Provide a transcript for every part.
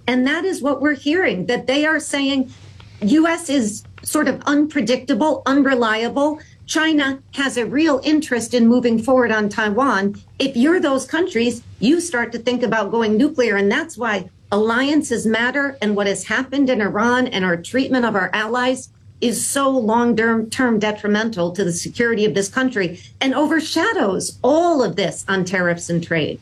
And that is what we're hearing, that they are saying U.S. is sort of unpredictable, unreliable. China has a real interest in moving forward on Taiwan. If you're those countries, you start to think about going nuclear. And that's why alliances matter. And what has happened in Iran and our treatment of our allies is so long-term detrimental to the security of this country and overshadows all of this on tariffs and trade.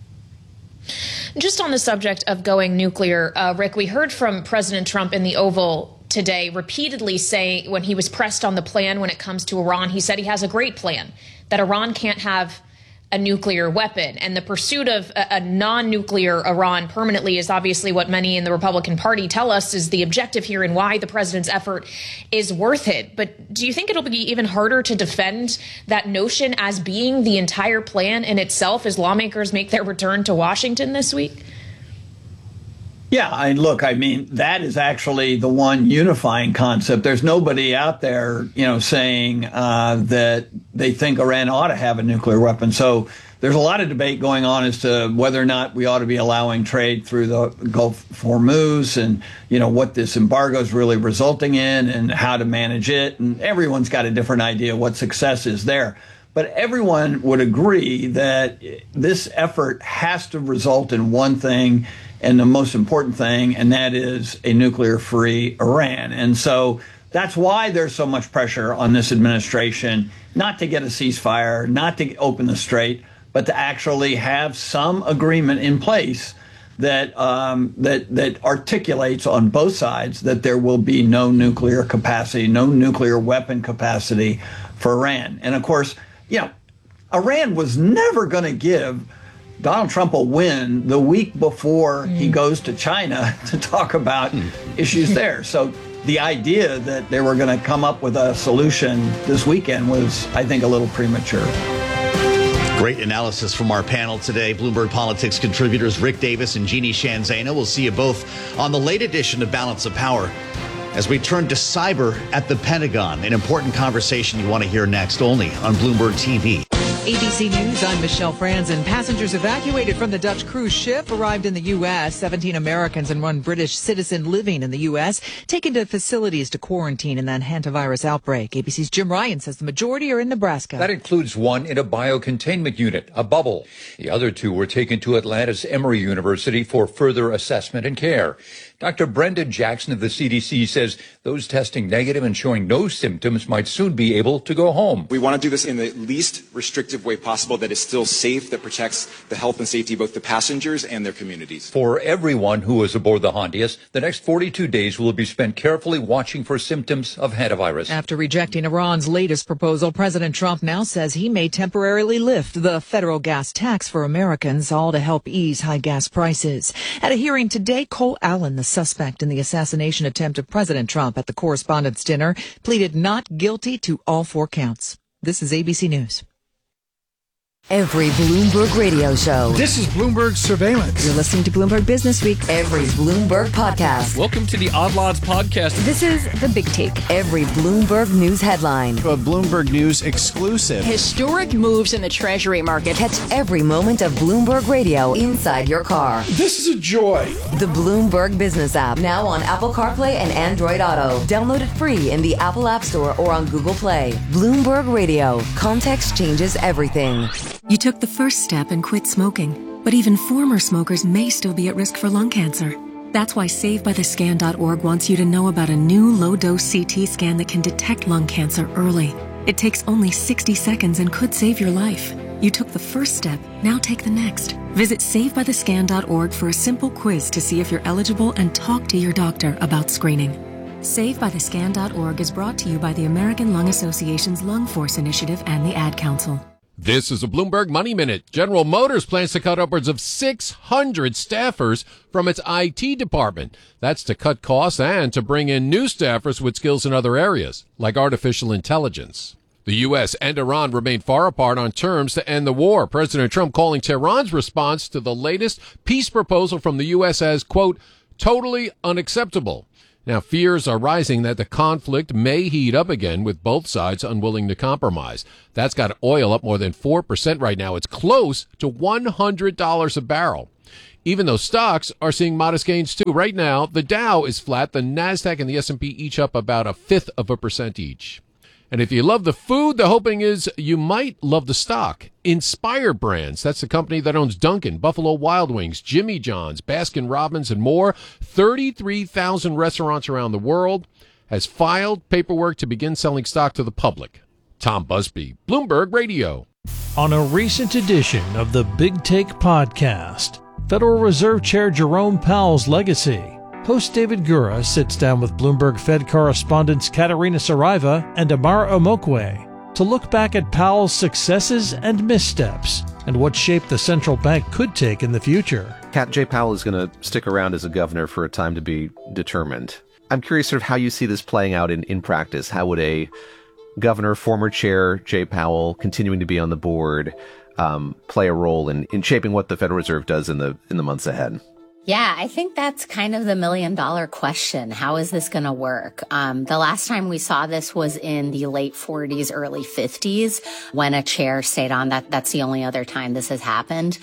Just on the subject of going nuclear, Rick, we heard from President Trump in the Oval today repeatedly say, when he was pressed on the plan when it comes to Iran, he said he has a great plan, that Iran can't have a nuclear weapon. And the pursuit of a non-nuclear Iran permanently is obviously what many in the Republican Party tell us is the objective here and why the president's effort is worth it. But do you think it'll be even harder to defend that notion as being the entire plan in itself as lawmakers make their return to Washington this week? Yeah, that is actually the one unifying concept. There's nobody out there, saying that they think Iran ought to have a nuclear weapon. So there's a lot of debate going on as to whether or not we ought to be allowing trade through the Gulf of Hormuz and, what this embargo is really resulting in and how to manage it. And everyone's got a different idea what success is there. But everyone would agree that this effort has to result in one thing, and the most important thing, and that is a nuclear-free Iran. And so that's why there's so much pressure on this administration not to get a ceasefire, not to open the strait, but to actually have some agreement in place that that articulates on both sides that there will be no nuclear capacity, no nuclear weapon capacity for Iran. And of course, Iran was never going to give Donald Trump a win the week before he goes to China to talk about issues there. So the idea that they were going to come up with a solution this weekend was, I think, a little premature. Great analysis from our panel today. Bloomberg Politics contributors Rick Davis and Jeannie Shanzana. We'll see you both on the late edition of Balance of Power as we turn to cyber at the Pentagon, an important conversation you want to hear next, only on Bloomberg TV. ABC News, I'm Michelle Franzen. Passengers evacuated from the Dutch cruise ship arrived in the U.S. 17 Americans and one British citizen living in the U.S. taken to facilities to quarantine in that hantavirus outbreak. ABC's Jim Ryan says the majority are in Nebraska. That includes one in a biocontainment unit, a bubble. The other two were taken to Atlanta's Emory University for further assessment and care. Dr. Brendan Jackson of the CDC says those testing negative and showing no symptoms might soon be able to go home. We want to do this in the least restrictive way possible that is still safe, that protects the health and safety of both the passengers and their communities. For everyone who is aboard the Hondias, the next 42 days will be spent carefully watching for symptoms of hantavirus. After rejecting Iran's latest proposal, President Trump now says he may temporarily lift the federal gas tax for Americans, all to help ease high gas prices. At a hearing today, Cole Allen, the suspect in the assassination attempt of President Trump at the Correspondents' Dinner, pleaded not guilty to all 4 counts. This is ABC News. Every Bloomberg radio show. This is Bloomberg Surveillance. You're listening to Bloomberg Business Week. Every Bloomberg podcast. Welcome to the Odd Lots podcast. This is The Big Take. Every Bloomberg News headline. A Bloomberg News exclusive. Historic moves in the Treasury market. Catch every moment of Bloomberg Radio inside your car. This is a joy. The Bloomberg Business app. Now on Apple CarPlay and Android Auto. Download it free in the Apple App Store or on Google Play. Bloomberg Radio. Context changes everything. You took the first step and quit smoking, but even former smokers may still be at risk for lung cancer. That's why SaveByTheScan.org wants you to know about a new low-dose CT scan that can detect lung cancer early. It takes only 60 seconds and could save your life. You took the first step, now take the next. Visit SaveByTheScan.org for a simple quiz to see if you're eligible and talk to your doctor about screening. SaveByTheScan.org is brought to you by the American Lung Association's Lung Force Initiative and the Ad Council. This is a Bloomberg Money Minute. General Motors plans to cut upwards of 600 staffers from its IT department. That's to cut costs and to bring in new staffers with skills in other areas, like artificial intelligence. The U.S. and Iran remain far apart on terms to end the war. President Trump calling Tehran's response to the latest peace proposal from the U.S. as, quote, totally unacceptable. Now, fears are rising that the conflict may heat up again with both sides unwilling to compromise. That's got oil up more than 4% right now. It's close to $100 a barrel. even though stocks are seeing modest gains too. Right now, the Dow is flat. The NASDAQ and the S&P each up about 0.5% each. And if you love the food, the hoping is you might love the stock. Inspire Brands, that's the company that owns Dunkin', Buffalo Wild Wings, Jimmy John's, Baskin Robbins, and more. 33,000 restaurants around the world, has filed paperwork to begin selling stock to the public. Tom Busby, Bloomberg Radio. On a recent edition of the Big Take podcast, Federal Reserve Chair Jerome Powell's legacy. Host David Gura sits down with Bloomberg Fed correspondents Katerina Saraiva and Amara Omokwe to look back at Powell's successes and missteps and what shape the central bank could take in the future. Kat, Jay Powell is going to stick around as a governor for a time to be determined. I'm curious sort of how you see this playing out in practice. How would a governor, former chair Jay Powell, continuing to be on the board, play a role in shaping what the Federal Reserve does in the months ahead? Yeah, I think that's kind of the $1 million question. How is this going to work? The last time we saw this was in the late 40s, early 50s, when a chair stayed on. That's the only other time this has happened.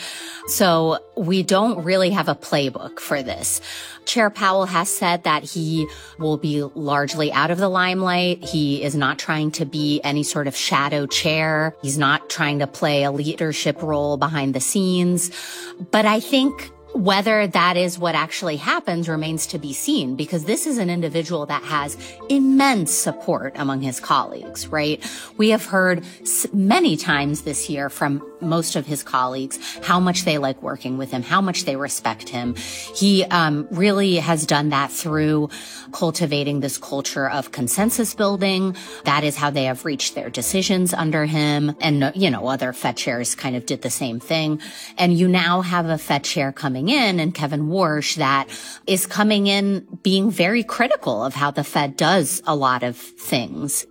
So we don't really have a playbook for this. Chair Powell has said that he will be largely out of the limelight. He is not trying to be any sort of shadow chair. He's not trying to play a leadership role behind the scenes. But I think whether that is what actually happens remains to be seen, because this is an individual that has immense support among his colleagues, right? We have heard many times this year from most of his colleagues how much they like working with him, how much they respect him. He really has done that through cultivating this culture of consensus building. That is how they have reached their decisions under him. And, other Fed chairs kind of did the same thing. And you now have a Fed chair coming in, and Kevin Warsh, that is coming in being very critical of how the Fed does a lot of things.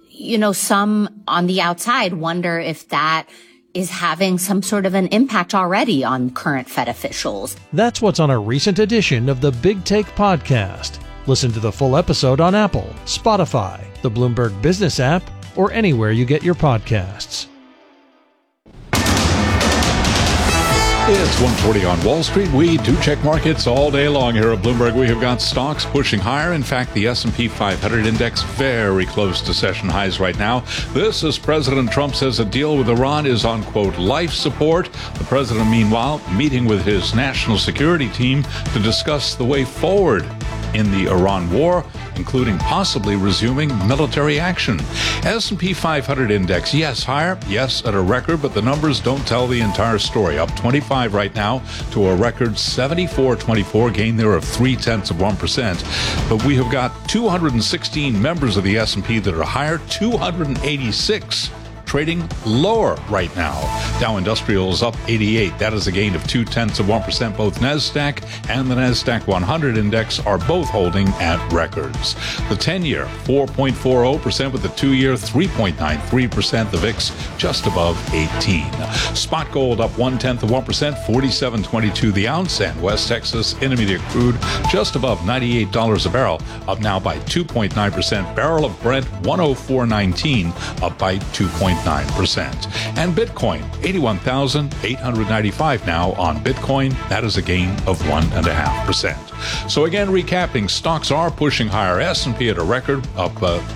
Some on the outside wonder if that is having some sort of an impact already on current Fed officials. That's what's on a recent edition of the Big Take podcast. Listen to the full episode on Apple, Spotify, the Bloomberg Business app, or anywhere you get your podcasts. It's 1:40 on Wall Street. We do check markets all day long here at Bloomberg. We have got stocks pushing higher. In fact, the S&P 500 index very close to session highs right now. This as President Trump says a deal with Iran is on, quote, life support. The president, meanwhile, meeting with his national security team to discuss the way forward in the Iran war, including possibly resuming military action. S&P 500 index, yes, higher, yes, at a record, but the numbers don't tell the entire story. Up 25 right now to a record 74.24, gain there of 0.3%. But we have got 216 members of the S&P that are higher, 286 trading lower right now. Dow Industrial is up 88. That is a gain of 0.2%. Both NASDAQ and the NASDAQ 100 index are both holding at records. The 10-year, 4.40%, with the 2-year, 3.93%. The VIX just above 18. Spot gold up 0.1%, 47.22 the ounce. And West Texas Intermediate crude just above $98 a barrel, up now by 2.9%. Barrel of Brent 104.19, up by 2.9%. And Bitcoin, 81,895 now on Bitcoin. That is a gain of 1.5%. So again, recapping, stocks are pushing higher. S&P at a record, up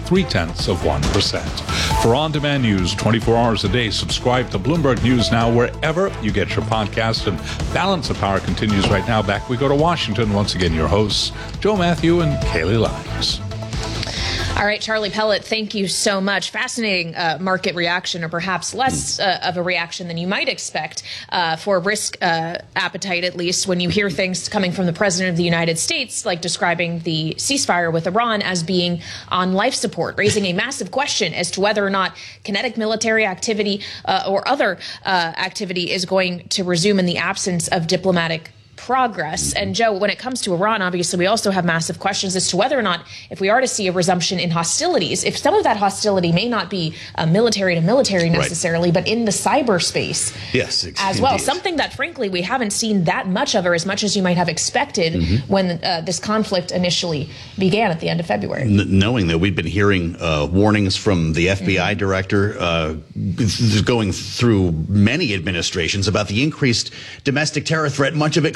0.3%. For on-demand news 24 hours a day, subscribe to Bloomberg News Now wherever you get your podcast. And Balance of Power continues right now. Back we go to Washington. Once again, your hosts, Joe Matthew and Kaylee Lyons. All right, Charlie Pellet, thank you so much. Fascinating market reaction, or perhaps less of a reaction than you might expect for risk appetite, at least, when you hear things coming from the President of the United States, like describing the ceasefire with Iran as being on life support, raising a massive question as to whether or not kinetic military activity or other activity is going to resume in the absence of diplomatic progress. And Joe, when it comes to Iran, obviously, we also have massive questions as to whether or not, if we are to see a resumption in hostilities, if some of that hostility may not be military to military necessarily, but in the cyberspace as well. Something that, frankly, we haven't seen that much of, or as much as you might have expected when this conflict initially began at the end of February. Knowing that we've been hearing warnings from the FBI director going through many administrations about the increased domestic terror threat, much of it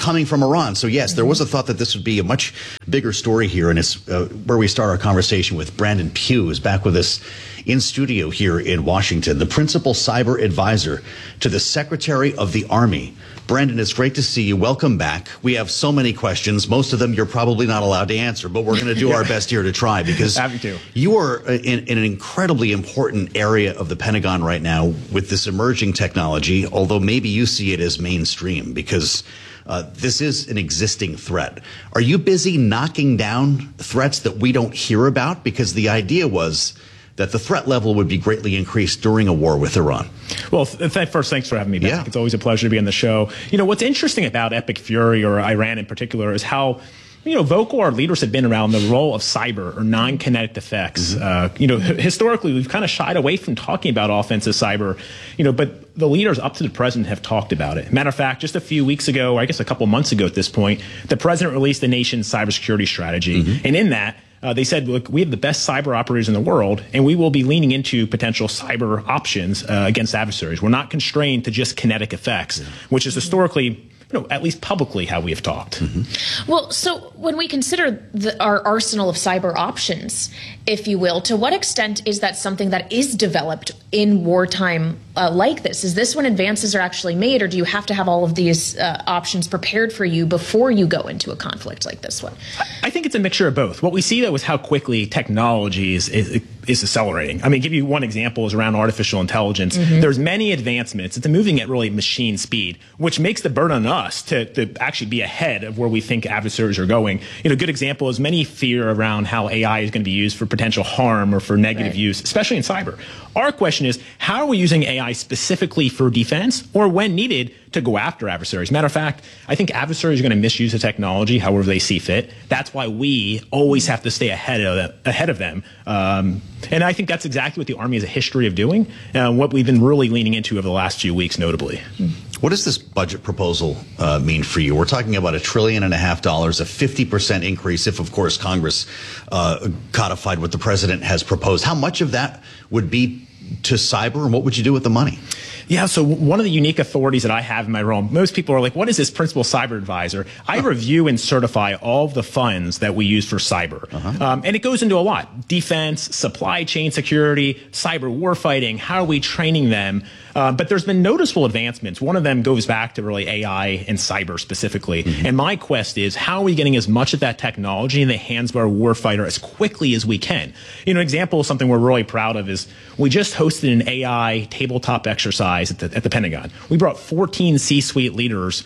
coming from Iran. So yes, there was a thought that this would be a much bigger story here, and it's where we start our conversation with Brandon Pugh, who's back with us in studio here in Washington, the principal cyber advisor to the Secretary of the Army. Brandon, it's great to see you. Welcome back. We have so many questions. Most of them you're probably not allowed to answer, but we're going to do our best here to try, because you are in an incredibly important area of the Pentagon right now with this emerging technology, although maybe you see it as mainstream because this is an existing threat. Are you busy knocking down threats that we don't hear about? Because the idea was that the threat level would be greatly increased during a war with Iran. Well, first, thanks for having me back. Yeah. It's always a pleasure to be on the show. You know, what's interesting about Epic Fury, or Iran in particular, is how vocal our leaders have been around the role of cyber or non-kinetic effects. Historically, we've kind of shied away from talking about offensive cyber, but the leaders up to the president have talked about it. Matter of fact, just a few weeks ago, or I guess a couple months ago at this point, the president released the nation's cybersecurity strategy. And in that, they said, look, we have the best cyber operators in the world, and we will be leaning into potential cyber options against adversaries. We're not constrained to just kinetic effects, which is historically, at least publicly, how we have talked. Well, so when we consider our arsenal of cyber options, if you will, to what extent is that something that is developed in wartime like this? Is this when advances are actually made, or do you have to have all of these options prepared for you before you go into a conflict like this one? I think it's a mixture of both. What we see, though, is how quickly technology is accelerating. I mean, give you one example is around artificial intelligence. There's many advancements. It's moving at really machine speed, which makes the burden on us to actually be ahead of where we think adversaries are going. A good example is many fear around how AI is going to be used for potential harm or for negative use, especially in cyber. Our question is, how are we using AI specifically for defense, or when needed to go after adversaries? Matter of fact, I think adversaries are going to misuse the technology however they see fit. That's why we always have to stay ahead of them. And I think that's exactly what the Army has a history of doing, what we've been really leaning into over the last few weeks, notably. What does this budget proposal mean for you? We're talking about $1.5 trillion, a 50% increase if, of course, Congress codified what the president has proposed. How much of that would be to cyber, and what would you do with the money? Yeah, so one of the unique authorities that I have in my role, most people are like, what is this principal cyber advisor? I review and certify all of the funds that we use for cyber. And it goes into a lot. Defense, supply chain security, cyber warfighting, how are we training them? But there's been noticeable advancements. One of them goes back to really AI and cyber specifically. And my quest is, how are we getting as much of that technology in the hands of our warfighter as quickly as we can? An example of something we're really proud of is we just hosted an AI tabletop exercise at the Pentagon. We brought 14 C-suite leaders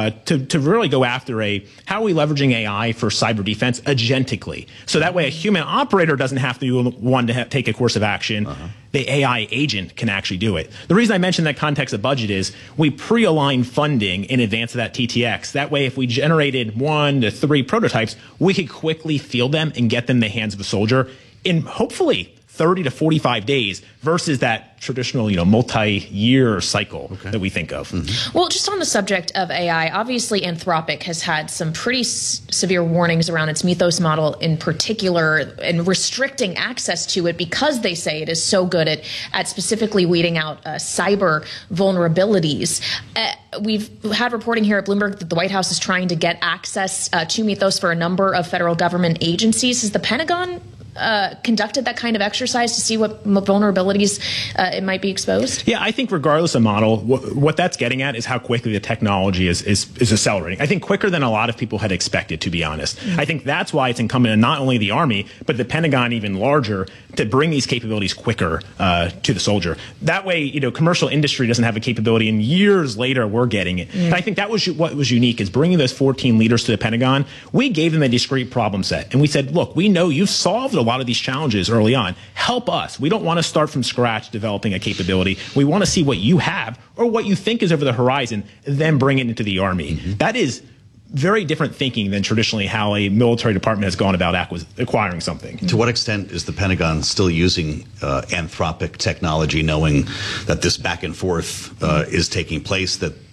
to really go after how are we leveraging AI for cyber defense agentically? So that way a human operator doesn't have to be one to take a course of action. The AI agent can actually do it. The reason I mentioned that context of budget is we pre-align funding in advance of that TTX. That way, if we generated 1 to 3 prototypes, we could quickly field them and get them in the hands of a soldier in hopefully 30 to 45 days versus that traditional, multi-year cycle that we think of. Well, just on the subject of AI, obviously Anthropic has had some pretty severe warnings around its Mythos model in particular, and restricting access to it because they say it is so good at specifically weeding out cyber vulnerabilities. We've had reporting here at Bloomberg that the White House is trying to get access to Mythos for a number of federal government agencies. Has the Pentagon conducted that kind of exercise to see what vulnerabilities it might be exposed? Yeah, I think regardless of model, what that's getting at is how quickly the technology is accelerating. I think quicker than a lot of people had expected, to be honest. I think that's why it's incumbent on not only the Army, but the Pentagon even larger to bring these capabilities quicker to the soldier. That way, commercial industry doesn't have a capability, and years later we're getting it. And I think that was what was unique, is bringing those 14 leaders to the Pentagon. We gave them a discrete problem set, and we said, look, we know you've solved a lot of these challenges early on. Help us. We don't want to start from scratch developing a capability. We want to see what you have or what you think is over the horizon, then bring it into the Army. That is very different thinking than traditionally how a military department has gone about acquiring something. To what extent is the Pentagon still using Anthropic technology, knowing that this back and forth is taking place, that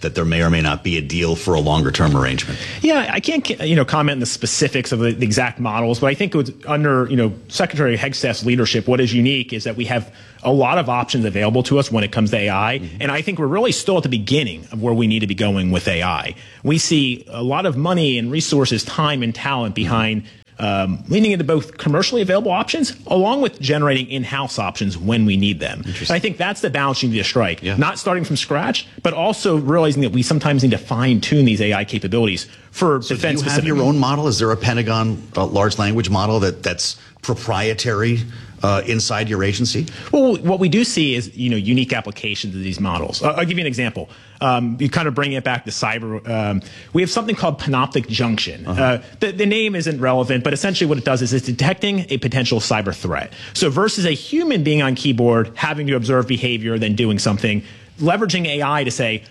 that there may or may not be a deal for a longer term arrangement? Yeah, I can't comment on the specifics of the exact models, but I think it was under Secretary Hegseth's leadership, what is unique is that we have a lot of options available to us when it comes to AI. Mm-hmm. And I think we're really still at the beginning of where we need to be going with AI. We see a lot of money and resources, time and talent behind leaning into both commercially available options along with generating in-house options when we need them. And I think that's the balance you need to strike. Yeah. Not starting from scratch, but also realizing that we sometimes need to fine-tune these AI capabilities for defense. Do you have your own model? Is there a Pentagon large language model that's proprietary inside your agency? Well, what we do see is unique applications of these models. I'll give you an example. You kind of bring it back to cyber. We have something called Panoptic Junction. The name isn't relevant, but essentially what it does is it's detecting a potential cyber threat. So versus a human being on keyboard having to observe behavior, then doing something, leveraging AI to say,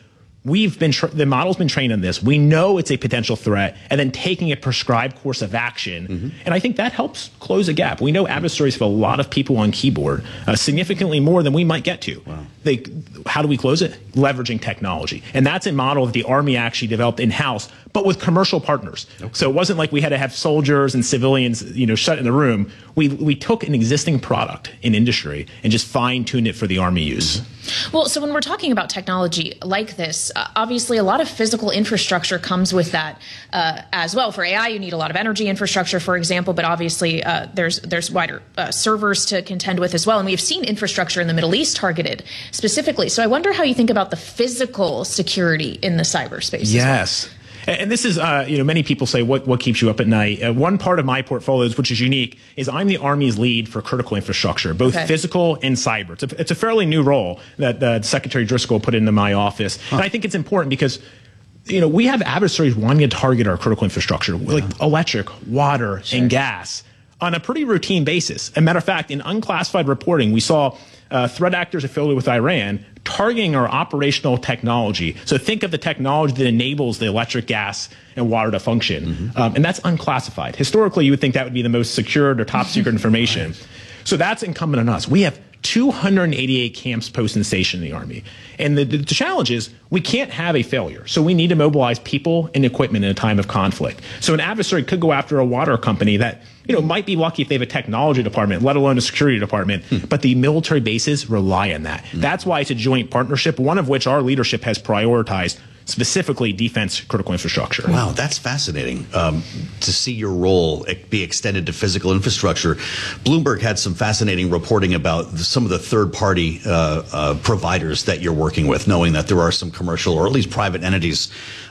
the model's been trained on this. We know it's a potential threat, and then taking a prescribed course of action. Mm-hmm. And I think that helps close a gap. We know adversaries have a lot of people on keyboard, significantly more than we might get to. Wow. How do we close it? Leveraging technology. And that's a model that the Army actually developed in-house, but with commercial partners. Okay. So it wasn't like we had to have soldiers and civilians, shut in the room. We took an existing product in industry and just fine-tuned it for the Army use. Mm-hmm. Well, so when we're talking about technology like this, obviously a lot of physical infrastructure comes with that as well. For AI, you need a lot of energy infrastructure, for example, but obviously there's wider servers to contend with as well. And we have seen infrastructure in the Middle East targeted specifically. So I wonder how you think about the physical security in the cyberspace. Yes. And this is, many people say, what keeps you up at night? One part of my portfolios, which is unique, is I'm the Army's lead for critical infrastructure, both physical and cyber. It's a fairly new role that Secretary Driscoll put into my office. Huh. And I think it's important because we have adversaries wanting to target our critical infrastructure, like electric, water, and gas, on a pretty routine basis. As a matter of fact, in unclassified reporting, we saw threat actors affiliated with Iran targeting our operational technology. So think of the technology that enables the electric, gas, and water to function. Mm-hmm. And that's unclassified. Historically, you would think that would be the most secured or top secret information. Right. So that's incumbent on us. We have 288 camps posted and stationed in the Army. And the challenge is we can't have a failure. So we need to mobilize people and equipment in a time of conflict. So an adversary could go after a water company that might be lucky if they have a technology department, let alone a security department. But the military bases rely on that. That's why it's a joint partnership, one of which our leadership has prioritized, specifically defense critical infrastructure. Wow, that's fascinating to see your role be extended to physical infrastructure. Bloomberg had some fascinating reporting about some of the third-party providers that you're working with, knowing that there are some commercial or at least private entities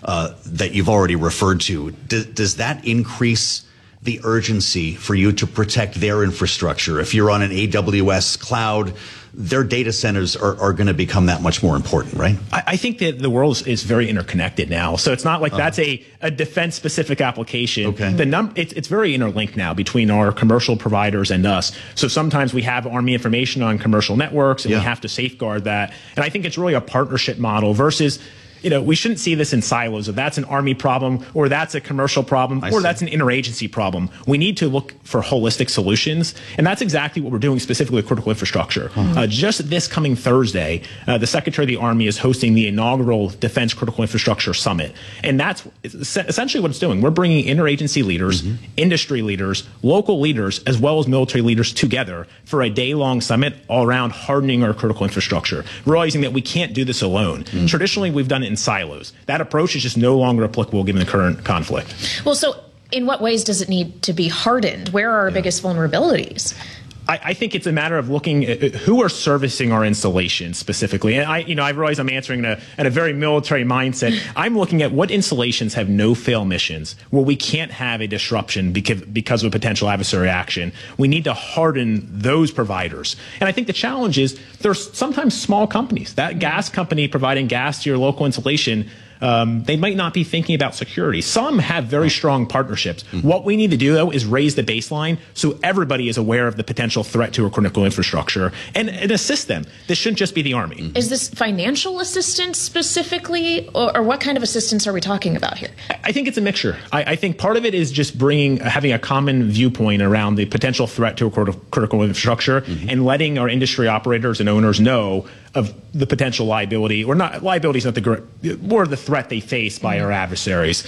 that you've already referred to. Does that increase the urgency for you to protect their infrastructure? If you're on an AWS cloud, their data centers are going to become that much more important, right? I think that the world is very interconnected now. So it's not like that's a defense-specific application. Okay. It's very interlinked now between our commercial providers and us. So sometimes we have Army information on commercial networks, and we have to safeguard that. And I think it's really a partnership model versus we shouldn't see this in silos. If that's an Army problem, or that's a commercial problem, or that's an interagency problem. We need to look for holistic solutions, and that's exactly what we're doing specifically with critical infrastructure. Just this coming Thursday, the Secretary of the Army is hosting the inaugural Defense Critical Infrastructure Summit, and that's essentially what it's doing. We're bringing interagency leaders, industry leaders, local leaders, as well as military leaders together for a day-long summit all around hardening our critical infrastructure, realizing that we can't do this alone. Traditionally, we've done it in silos. That approach is just no longer applicable given the current conflict. Well, so in what ways does it need to be hardened? Where are our biggest vulnerabilities? I think it's a matter of looking at who are servicing our installations specifically. And I realize I'm answering at a very military mindset. I'm looking at what installations have no-fail missions where we can't have a disruption because of a potential adversary action. We need to harden those providers. And I think the challenge is there's sometimes small companies. That gas company providing gas to your local installation, they might not be thinking about security. Some have very strong partnerships. What we need to do, though, is raise the baseline so everybody is aware of the potential threat to our critical infrastructure and assist them. This shouldn't just be the Army. Is this financial assistance specifically, or what kind of assistance are we talking about here? I think it's a mixture. I think part of it is just having a common viewpoint around the potential threat to our critical infrastructure and letting our industry operators and owners know of the potential liability, or not liability is not more the threat they face by our adversaries.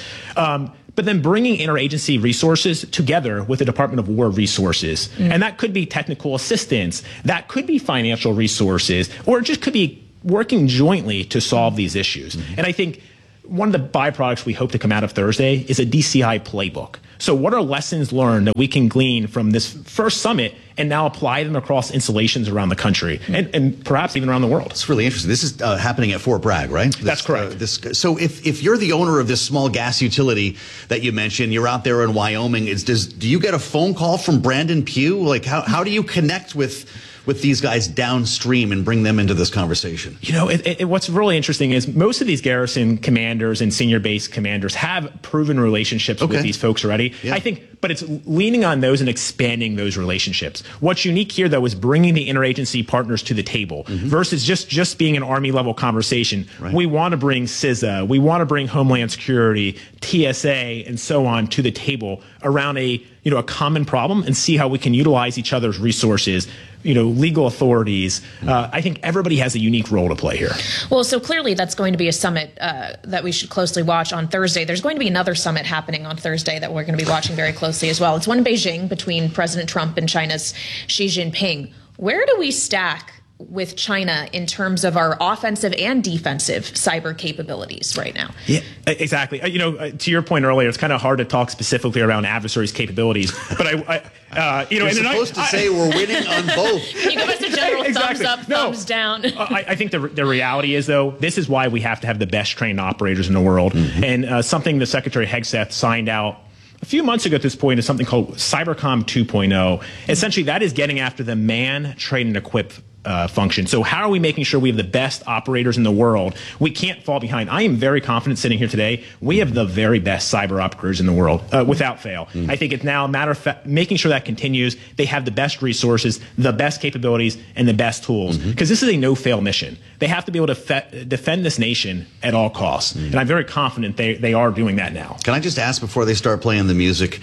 But then bringing interagency resources together with the Department of War resources. And that could be technical assistance, that could be financial resources, or it just could be working jointly to solve these issues. And I think one of the byproducts we hope to come out of Thursday is a DCI playbook. So what are lessons learned that we can glean from this first summit and now apply them across installations around the country and perhaps even around the world? It's really interesting. This is happening at Fort Bragg, right? That's correct. So if you're the owner of this small gas utility that you mentioned, you're out there in Wyoming, do you get a phone call from Brandon Pugh? Like how do you connect with these guys downstream and bring them into this conversation? You know, what's really interesting is most of these garrison commanders and senior base commanders have proven relationships with these folks already. Yeah. I think, but it's leaning on those and expanding those relationships. What's unique here, though, is bringing the interagency partners to the table versus just being an Army level conversation. Right. We want to bring CISA, we want to bring Homeland Security, TSA, and so on to the table around a common problem and see how we can utilize each other's resources. Legal authorities. I think everybody has a unique role to play here. Well, so clearly that's going to be a summit that we should closely watch on Thursday. There's going to be another summit happening on Thursday that we're going to be watching very closely as well. It's one in Beijing between President Trump and China's Xi Jinping. Where do we stack with China in terms of our offensive and defensive cyber capabilities right now? Yeah, exactly. To your point earlier, it's kind of hard to talk specifically around adversaries' capabilities, but you're supposed to say we're winning on both. Can you give us a general thumbs up, thumbs down? I think the reality is, though, this is why we have to have the best trained operators in the world. And something the Secretary Hegseth signed out a few months ago at this point is something called Cybercom 2.0. Essentially, that is getting after the man, train, and equip function. So how are we making sure we have the best operators in the world? We can't fall behind. I am very confident sitting here today, we have the very best cyber operators in the world, without fail. I think it's now a matter of making sure that continues. They have the best resources, the best capabilities, and the best tools. Because this is a no-fail mission. They have to be able to defend this nation at all costs. And I'm very confident they are doing that now. Can I just ask before they start playing the music,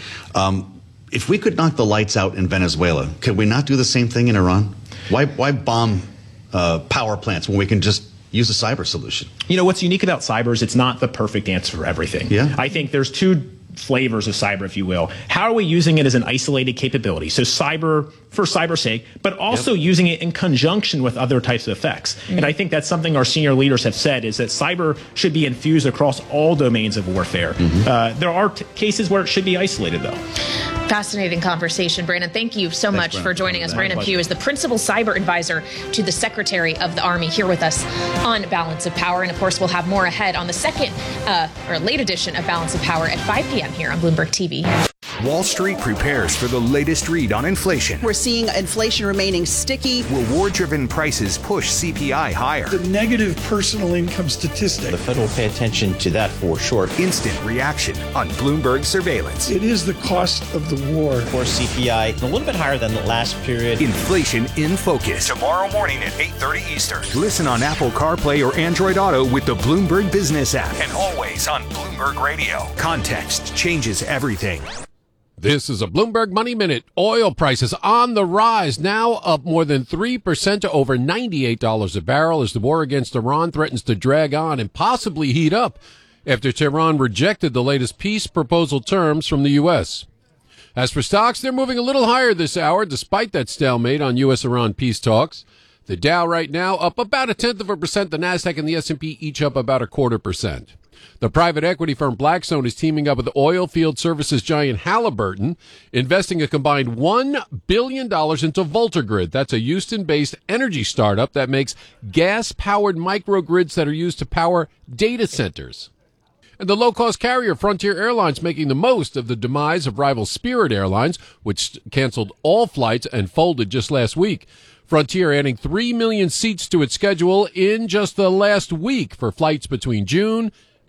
if we could knock the lights out in Venezuela, could we not do the same thing in Iran? Why bomb power plants when we can just use a cyber solution? What's unique about cyber is it's not the perfect answer for everything. Yeah. I think there's two flavors of cyber, if you will. How are we using it as an isolated capability? So cyber for cyber's sake, but also using it in conjunction with other types of effects. And I think that's something our senior leaders have said, is that cyber should be infused across all domains of warfare. There are cases where it should be isolated, though. Fascinating conversation, Brandon. Thank you so much for joining us. Brandon Pugh is the Principal Cyber Advisor to the Secretary of the Army, here with us on Balance of Power. And of course, we'll have more ahead on the second or late edition of Balance of Power at 5 p.m. here on Bloomberg TV. Wall Street prepares for the latest read on inflation. We're seeing inflation remaining sticky. Reward-driven prices push CPI higher. The negative personal income statistic. The Fed will pay attention to that for sure. Instant reaction on Bloomberg Surveillance. It is the cost of the war. Of course, CPI a little bit higher than the last period. Inflation in focus. Tomorrow morning at 8:30 Eastern. Listen on Apple CarPlay or Android Auto with the Bloomberg Business app. And always on Bloomberg Radio. Context changes everything. This is a Bloomberg Money Minute. Oil prices on the rise, now up more than 3% to over $98 a barrel as the war against Iran threatens to drag on and possibly heat up after Tehran rejected the latest peace proposal terms from the U.S. As for stocks, they're moving a little higher this hour despite that stalemate on U.S.-Iran peace talks. The Dow right now up about 0.1%. The Nasdaq and the S&P each up about 0.25%. The private equity firm Blackstone is teaming up with oil field services giant Halliburton, investing a combined $1 billion into VoltaGrid. That's a Houston-based energy startup that makes gas-powered microgrids that are used to power data centers. And the low-cost carrier Frontier Airlines making the most of the demise of rival Spirit Airlines, which canceled all flights and folded just last week. Frontier adding 3 million seats to its schedule in just the last week for flights between June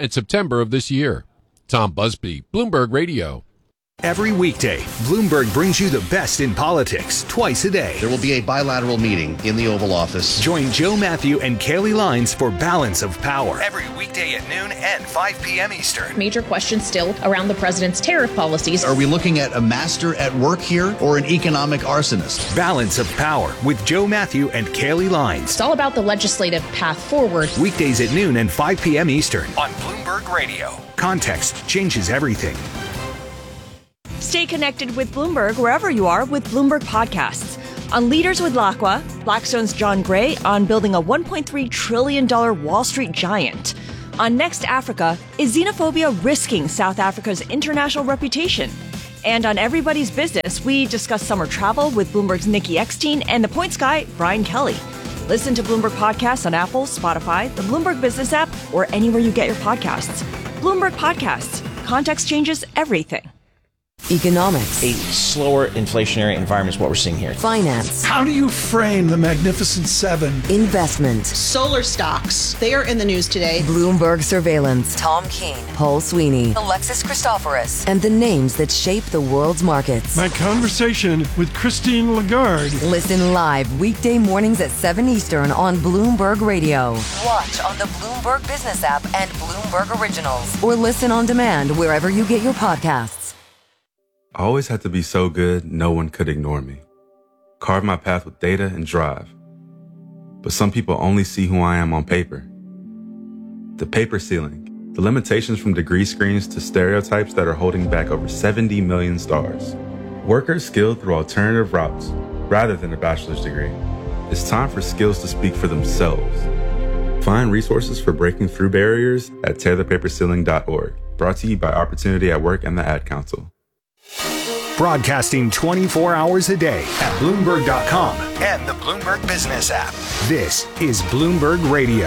and September of this year. Tom Busby, Bloomberg Radio. Every weekday, Bloomberg brings you the best in politics twice a day. There will be a bilateral meeting in the Oval Office. Join Joe Matthew and Kaylee Lines for Balance of Power. Every weekday at noon and 5 p.m. Eastern. Major questions still around the president's tariff policies. Are we looking at a master at work here or an economic arsonist? Balance of Power with Joe Matthew and Kaylee Lines. It's all about the legislative path forward. Weekdays at noon and 5 p.m. Eastern. On Bloomberg Radio. Context changes everything. Stay connected with Bloomberg wherever you are with Bloomberg Podcasts. On Leaders with Lacqua, Blackstone's John Gray on building a $1.3 trillion Wall Street giant. On Next Africa, is xenophobia risking South Africa's international reputation? And on Everybody's Business, we discuss summer travel with Bloomberg's Nikki Eckstein and the Points guy, Brian Kelly. Listen to Bloomberg Podcasts on Apple, Spotify, the Bloomberg Business app, or anywhere you get your podcasts. Bloomberg Podcasts. Context changes everything. Economics. A slower inflationary environment is what we're seeing here. Finance. How do you frame the Magnificent Seven? Investment. Solar stocks. They are in the news today. Bloomberg Surveillance. Tom Keene. Paul Sweeney. Alexis Christoforous. And the names that shape the world's markets. My conversation with Christine Lagarde. Listen live weekday mornings at 7 Eastern on Bloomberg Radio. Watch on the Bloomberg Business app and Bloomberg Originals. Or listen on demand wherever you get your podcasts. I always had to be so good, no one could ignore me. Carve my path with data and drive. But some people only see who I am on paper. The paper ceiling, the limitations from degree screens to stereotypes that are holding back over 70 million stars. Workers skilled through alternative routes, rather than a bachelor's degree. It's time for skills to speak for themselves. Find resources for breaking through barriers at tearthepaperceiling.org. Brought to you by Opportunity at Work and the Ad Council. Broadcasting 24 hours a day at Bloomberg.com and the Bloomberg Business app. This is Bloomberg Radio.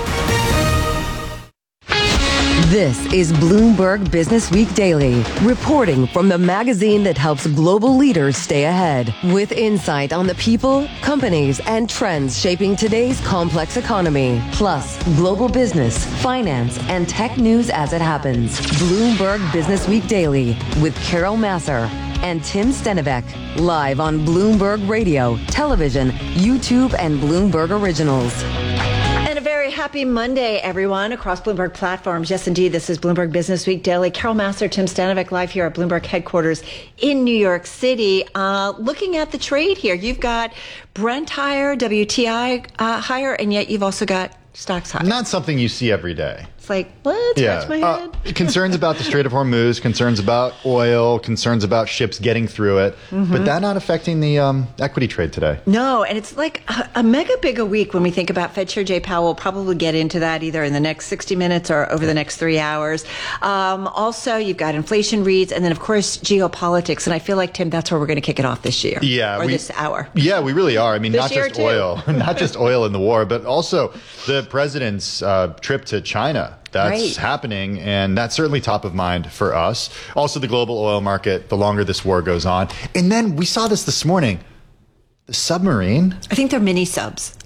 This is Bloomberg Business Week Daily, reporting from the magazine that helps global leaders stay ahead, with insight on the people, companies, and trends shaping today's complex economy, plus global business, finance, and tech news as it happens. Bloomberg Business Week Daily with Carol Masser and Tim Stenivek, live on Bloomberg Radio, television, YouTube, and Bloomberg Originals. And a very happy Monday, everyone, across Bloomberg platforms. Yes, indeed, this is Bloomberg Business Week Daily. Carol Masser, Tim Stenivek, live here at Bloomberg headquarters in New York City. Looking at the trade here, you've got Brent higher, WTI higher, and yet you've also got stocks higher. Not something you see every day. It's like, what? Scratch my head. Concerns about the Strait of Hormuz, concerns about oil, concerns about ships getting through it. Mm-hmm. But that not affecting the equity trade today. No, and it's like a mega big a week when we think about Fed Chair Jay Powell. We'll probably get into that either in the next 60 minutes or over the next 3 hours. Also, you've got inflation reads, and then, of course, geopolitics. And I feel like, Tim, that's where we're going to kick it off this year. Yeah. Or this hour. Yeah, we really are. I mean, not just oil, not just oil in the war, but also the president's trip to China. That's happening, and that's certainly top of mind for us. Also, the global oil market, the longer this war goes on. And then we saw this morning, the submarine. I think they're mini subs.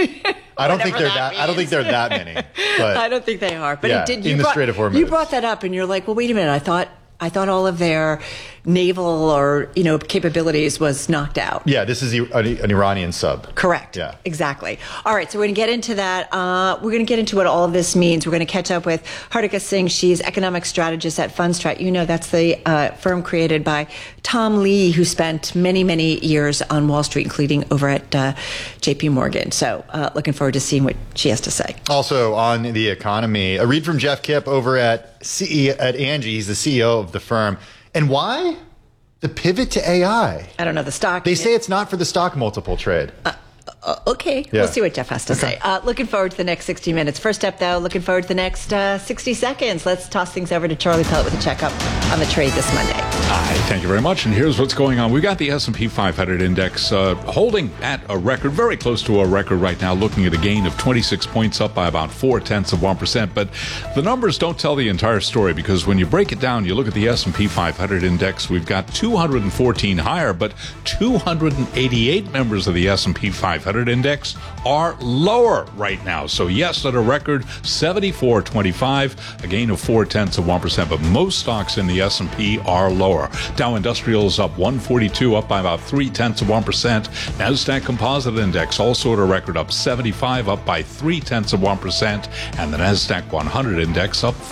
I don't think they're that. I don't think they're that many. But I don't think they are. But yeah, it did. In the Strait of Hormuz. You brought that up, and you're like, well, wait a minute. I thought all of their naval or capabilities was knocked out. Yeah, this is an Iranian sub. Correct. Yeah, exactly. All right, so we're going to get into that. We're going to get into what all of this means. We're going to catch up with Hartika Singh. She's economic strategist at Fundstrat. That's the firm created by Tom Lee, who spent many, many years on Wall Street, including over at J.P. Morgan. So looking forward to seeing what she has to say. Also on the economy, a read from Jeff Kipp over at Angie. He's the CEO of the firm. And why? The pivot to AI. I don't know, the stock. They say it's not for the stock multiple trade. Okay, yeah. We'll see what Jeff has to say. Looking forward to the next 60 minutes. First up, though, looking forward to the next 60 seconds. Let's toss things over to Charlie Pellet with a checkup on the trade this Monday. Hi, thank you very much. And here's what's going on. We've got the S&P 500 index holding at a record, very close to a record right now, looking at a gain of 26 points, up by about 0.4%. But the numbers don't tell the entire story, because when you break it down, you look at the S&P 500 index, we've got 214 higher, but 288 members of the S&P 500 500 index are lower right now. So yes, at a record 74.25, a gain of 0.4%, but most stocks in the S&P are lower. Dow Industrials up 142, up by about 0.3%. Nasdaq Composite Index also at a record up 75, up by 0.3%, and the Nasdaq 100 Index up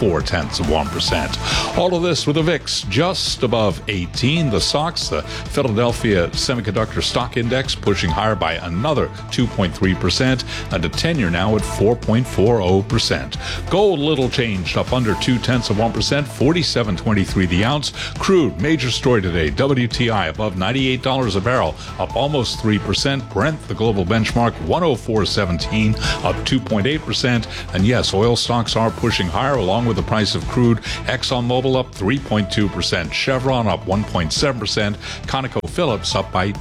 0.4%. All of this with a VIX just above 18. The stocks, the Philadelphia Semiconductor Stock Index pushing higher by another 2.3%, and a 10-year now at 4.40%. Gold little changed, up under 0.2%, 47.23 the ounce. Crude, major story today. WTI above $98 a barrel, up almost 3%. Brent, the global benchmark, 104.17, up 2.8%. And yes, oil stocks are pushing higher along with the price of crude. ExxonMobil up 3.2%. Chevron up 1.7%. ConocoPhillips up by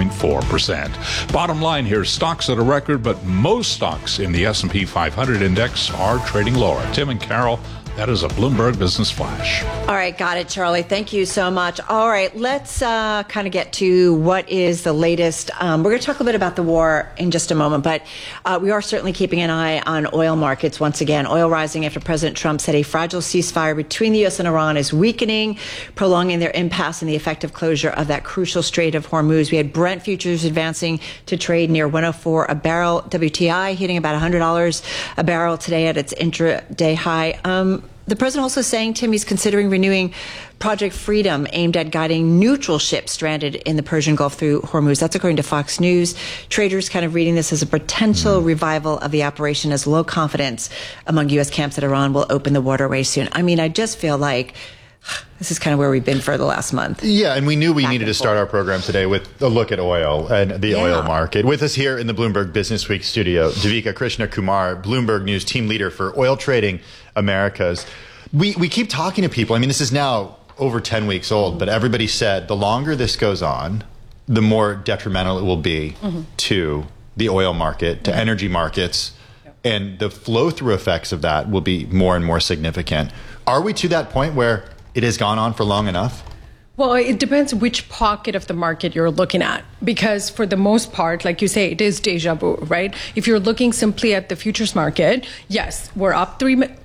2.4%. Bottom line here, stocks at a record, but most stocks in the S&P 500 index are trading lower. Tim and Carol, that is a Bloomberg Business Flash. All right, got it, Charlie. Thank you so much. All right, let's kind of get to what is the latest. We're going to talk a bit about the war in just a moment, but we are certainly keeping an eye on oil markets once again. Oil rising after President Trump said a fragile ceasefire between the U.S. and Iran is weakening, prolonging their impasse in the effective closure of that crucial Strait of Hormuz. We had Brent futures advancing to trade near 104 a barrel. WTI hitting about $100 a barrel today at its intraday high. The president also saying, Tim, he's considering renewing Project Freedom, aimed at guiding neutral ships stranded in the Persian Gulf through Hormuz. That's according to Fox News. Traders kind of reading this as a potential revival of the operation, as low confidence among U.S. camps that Iran will open the waterway soon. I mean, I just feel like this is kind of where we've been for the last month. Yeah, and we knew we needed to start our program today with a look at oil and the oil market. With us here in the Bloomberg Business Week studio, Devika Krishna Kumar, Bloomberg News team leader for Oil Trading Americas. We keep talking to people. I mean, this is now over 10 weeks old, but everybody said the longer this goes on, the more detrimental it will be to the oil market, to energy markets, and the flow-through effects of that will be more and more significant. Are we to that point where it has gone on for long enough? Well, it depends which pocket of the market you're looking at, because for the most part, like you say, it is deja vu, right? If you're looking simply at the futures market, yes, we're up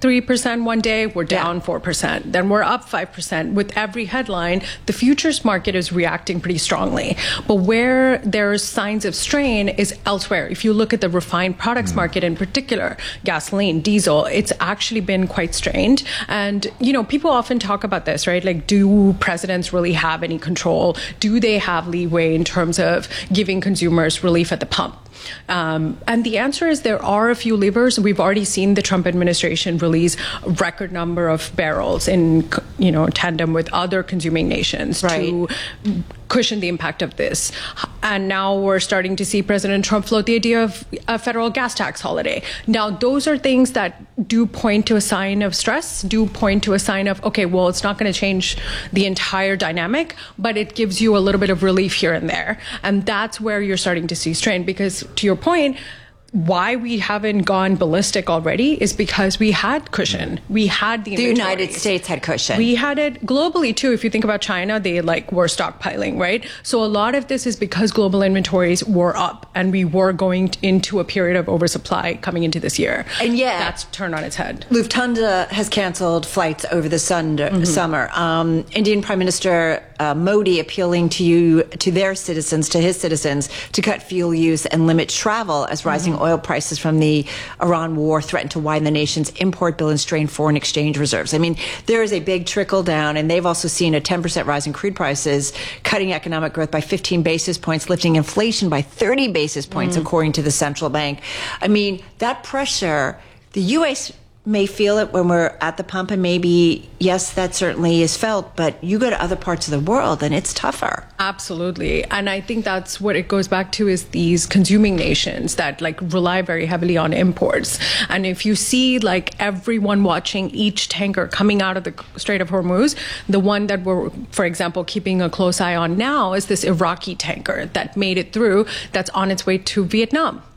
3% one day, we're down 4%, then we're up 5%. With every headline, the futures market is reacting pretty strongly. But where there's signs of strain is elsewhere. If you look at the refined products market in particular, gasoline, diesel, it's actually been quite strained. And, you know, people often talk about this, right? Like, do presidents really have any control? Do they have leeway in terms of giving consumers relief at the pump? And the answer is there are a few levers. We've already seen the Trump administration release a record number of barrels in, you know, tandem with other consuming nations to cushion the impact of this. And now we're starting to see President Trump float the idea of a federal gas tax holiday. Now, those are things that do point to a sign of stress, do point to a sign of, okay, well, it's not going to change the entire dynamic, but it gives you a little bit of relief here and there. And that's where you're starting to see strain, because to your point, why we haven't gone ballistic already is because we had cushion. We had the United States had cushion. We had it globally too. If you think about China, they were stockpiling, right? So a lot of this is because global inventories were up and we were going into a period of oversupply coming into this year. And yet, that's turned on its head. Lufthansa has canceled flights over the summer. Indian Prime Minister Modi appealing to his citizens, to cut fuel use and limit travel as rising oil prices from the Iran war threaten to widen the nation's import bill and strain foreign exchange reserves. I mean, there is a big trickle down, and they've also seen a 10% rise in crude prices, cutting economic growth by 15 basis points, lifting inflation by 30 basis points, according to the central bank. I mean, that pressure, the U.S. may feel it when we're at the pump, and maybe, yes, that certainly is felt, but you go to other parts of the world and it's tougher. Absolutely. And I think that's what it goes back to, is these consuming nations that rely very heavily on imports. And if you see everyone watching each tanker coming out of the Strait of Hormuz, the one that we're, for example, keeping a close eye on now is this Iraqi tanker that made it through, that's on its way to Vietnam.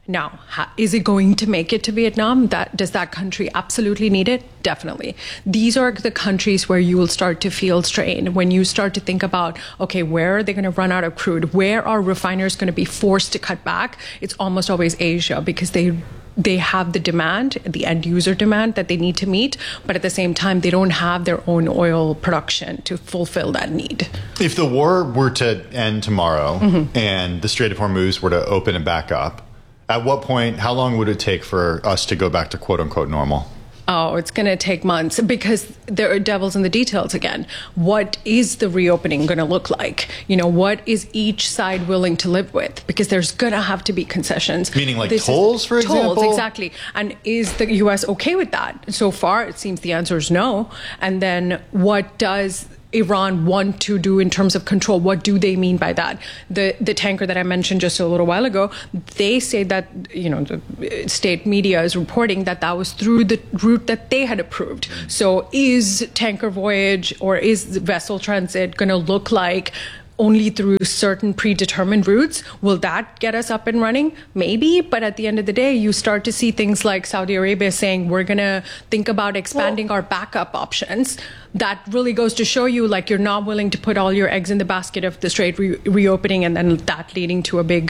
Now, is it going to make it to Vietnam? Does that country absolutely need it? Definitely. These are the countries where you will start to feel strain when you start to think about, okay, where are they going to run out of crude? Where are refiners going to be forced to cut back? It's almost always Asia, because they have the demand, the end user demand that they need to meet, but at the same time, they don't have their own oil production to fulfill that need. If the war were to end tomorrow and the Strait of Hormuz were to open and back up, at what point, how long would it take for us to go back to quote unquote normal? Oh, it's going to take months, because there are devils in the details again. What is the reopening going to look like? What is each side willing to live with? Because there's going to have to be concessions. Meaning like tolls, for example? Tolls, exactly. And is the U.S. okay with that? So far, it seems the answer is no. And then what does Iran want to do in terms of control? What do they mean by that? The tanker that I mentioned just a little while ago, they say that, the state media is reporting that was through the route that they had approved. So is tanker voyage or is vessel transit going to look like only through certain predetermined routes? Will that get us up and running? Maybe, but at the end of the day, you start to see things like Saudi Arabia saying, we're going to think about expanding our backup options. That really goes to show you, like, you're not willing to put all your eggs in the basket of the strait reopening and then that leading to a big,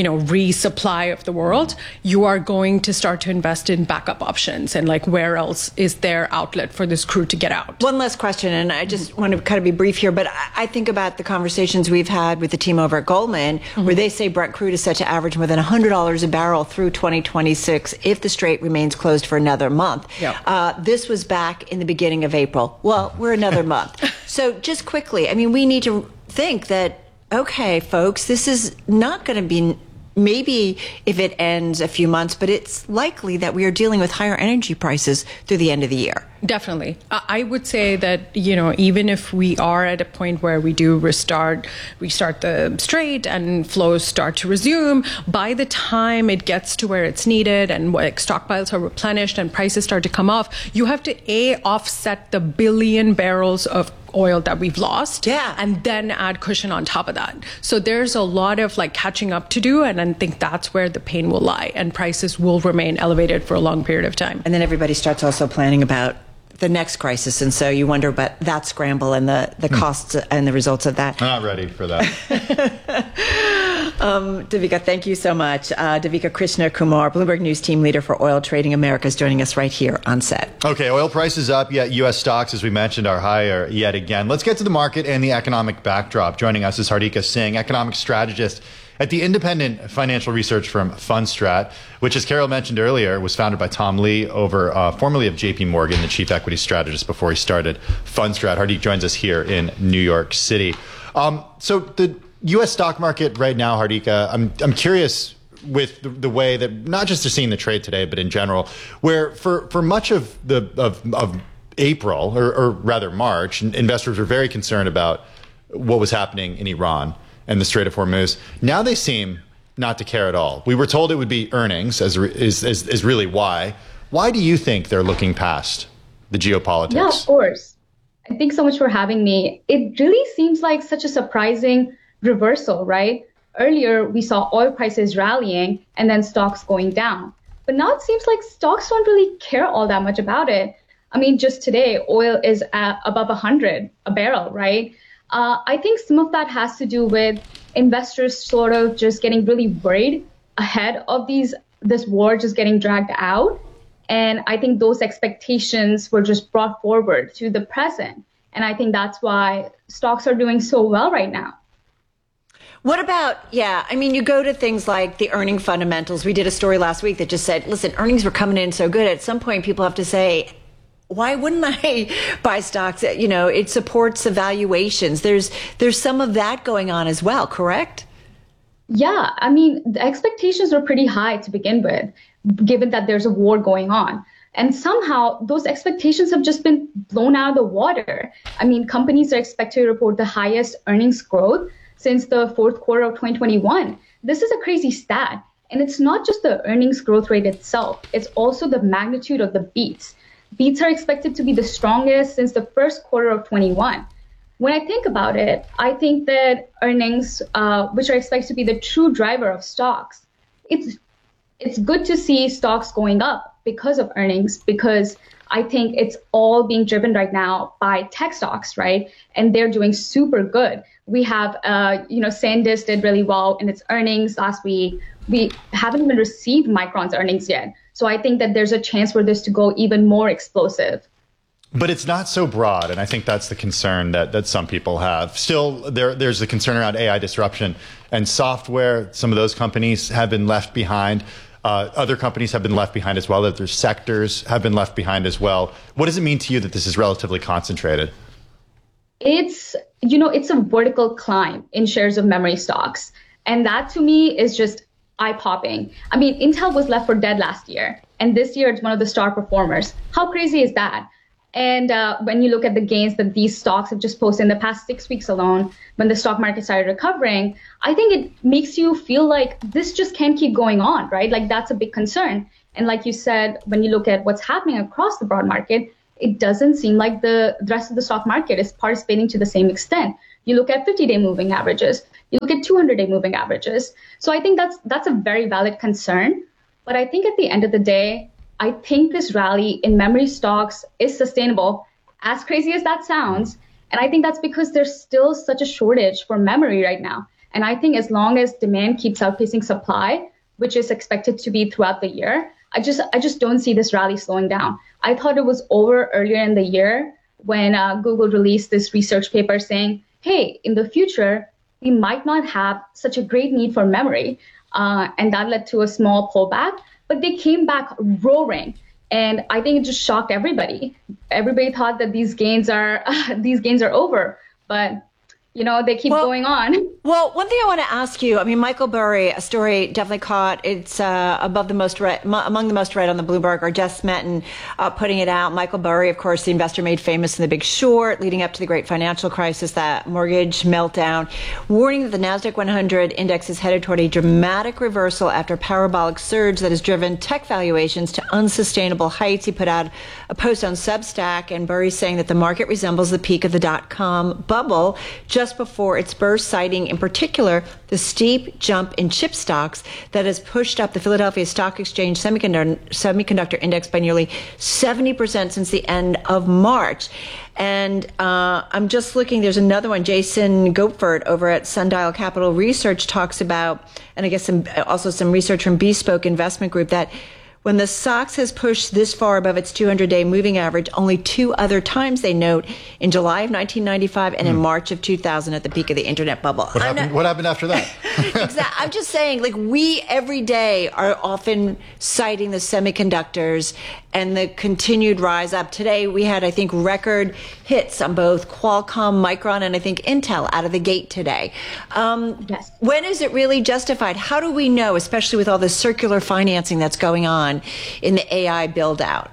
resupply of the world. You are going to start to invest in backup options and, like, where else is there outlet for this crew to get out? One last question, and I just want to kind of be brief here, but I think about the conversations we've had with the team over at Goldman, where they say Brent crude is set to average more than $100 a barrel through 2026 if the strait remains closed for another month. Yep. This was back in the beginning of April. Well, we're another month. So just quickly, we need to think that, okay, folks, this is not going to be maybe if it ends a few months, but it's likely that we are dealing with higher energy prices through the end of the year. Definitely. I would say that, even if we are at a point where we do restart the strait and flows start to resume, by the time it gets to where it's needed and stockpiles are replenished and prices start to come off, you have to offset the billion barrels of oil that we've lost, and then add cushion on top of that. So there's a lot of catching up to do, and I think that's where the pain will lie, and prices will remain elevated for a long period of time. And then everybody starts also planning about the next crisis, and so you wonder about that scramble and the costs and the results of that. I'm not ready for that. Devika, thank you so much. Devika Krishna Kumar, Bloomberg News team leader for Oil Trading America, is joining us right here on set. Okay, oil prices up, yet U.S. stocks, as we mentioned, are higher yet again. Let's get to the market and the economic backdrop. Joining us is Hardika Singh, economic strategist at the independent financial research firm Fundstrat, which, as Carol mentioned earlier, was founded by Tom Lee, formerly of J.P. Morgan, the chief equity strategist before he started Fundstrat. Hardik joins us here in New York City. So the U.S. stock market right now, Hardika, I'm curious with the way that not just to seeing the trade today, but in general, where for much of April, or rather March, investors were very concerned about what was happening in Iran and the Strait of Hormuz. Now they seem not to care at all. We were told it would be earnings, is really why. Why do you think they're looking past the geopolitics? Yeah, of course. Thanks so much for having me. It really seems like such a surprising reversal, right? Earlier, we saw oil prices rallying and then stocks going down. But now it seems like stocks don't really care all that much about it. Just today, oil is at above 100 a barrel, right? I think some of that has to do with investors sort of just getting really worried ahead of this war just getting dragged out. And I think those expectations were just brought forward to the present. And I think that's why stocks are doing so well right now. What about, you go to things like the earning fundamentals. We did a story last week that just said, listen, earnings were coming in so good. At some point, people have to say, why wouldn't I buy stocks? It supports the valuations. There's some of that going on as well, correct? Yeah, the expectations were pretty high to begin with, given that there's a war going on. And somehow those expectations have just been blown out of the water. Companies are expected to report the highest earnings growth since the fourth quarter of 2021. This is a crazy stat. And it's not just the earnings growth rate itself. It's also the magnitude of the beats. Beats are expected to be the strongest since the first quarter of 21. When I think about it, I think that earnings, which are expected to be the true driver of stocks, it's it's good to see stocks going up because of earnings, because I think it's all being driven right now by tech stocks, right? And they're doing super good. We have, SanDisk did really well in its earnings last week. We haven't even received Micron's earnings yet. So I think that there's a chance for this to go even more explosive. But it's not so broad, and I think that's the concern that some people have. Still, there's the concern around AI disruption and software. Some of those companies have been left behind. Other companies have been left behind as well. That their sectors have been left behind as well. What does it mean to you that this is relatively concentrated? It's a vertical climb in shares of memory stocks. And that to me is just eye-popping. I mean, Intel was left for dead last year, and this year it's one of the star performers. How crazy is that? And when you look at the gains that these stocks have just posted in the past 6 weeks alone, when the stock market started recovering, I think it makes you feel like this just can't keep going on, right? Like that's a big concern. And like you said, when you look at what's happening across the broad market, it doesn't seem like the rest of the stock market is participating to the same extent. You look at 50-day moving averages, you look at 200-day moving averages. So I think that's a very valid concern. But I think at the end of the day, I think this rally in memory stocks is sustainable, as crazy as that sounds. And I think that's because there's still such a shortage for memory right now. And I think as long as demand keeps outpacing supply, which is expected to be throughout the year, I just don't see this rally slowing down. I thought it was over earlier in the year when Google released this research paper saying, hey, in the future, we might not have such a great need for memory. And that led to a small pullback. But they came back roaring, and I think it just shocked everybody. Everybody thought that these gains are over, but they keep going on. Well, one thing I want to ask you, I mean, Michael Burry, a story definitely caught. It's among the most read on the Bloomberg, or Jess Smetten putting it out. Michael Burry, of course, the investor made famous in The Big Short, leading up to the great financial crisis, that mortgage meltdown, warning that the NASDAQ 100 index is headed toward a dramatic reversal after a parabolic surge that has driven tech valuations to unsustainable heights. He put out a post on Substack, and Burry saying that the market resembles the peak of the dot-com bubble just before its burst, citing in particular the steep jump in chip stocks that has pushed up the Philadelphia Stock Exchange semiconductor index by nearly 70% since the end of March. And I'm just looking, there's another one, Jason Gopfert over at Sundial Capital Research talks about, and I guess also some research from Bespoke Investment Group, that when the SOX has pushed this far above its 200-day moving average, only two other times, they note, in July of 1995 and in March of 2000 at the peak of the internet bubble. What happened after that? Exactly. I'm just saying, like, we every day are often citing the semiconductors and the continued rise up. Today, we had, I think, record hits on both Qualcomm, Micron, and I think Intel out of the gate today. Yes. When is it really justified? How do we know, especially with all the circular financing that's going on in the AI build out?